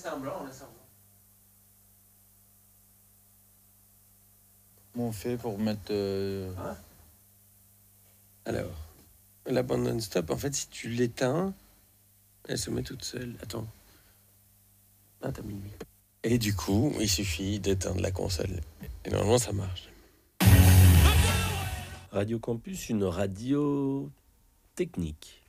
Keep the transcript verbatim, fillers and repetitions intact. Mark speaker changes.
Speaker 1: semblant, on laisse semblant.
Speaker 2: Comment on fait pour mettre... Euh...
Speaker 1: Hein?
Speaker 3: Alors, la bande non-stop, en fait, si tu l'éteins, elle se met toute seule. Attends. Ah, t'as mis lui. Et du coup, il suffit d'éteindre la console. Et normalement, ça marche. Radio Campus, une radio technique.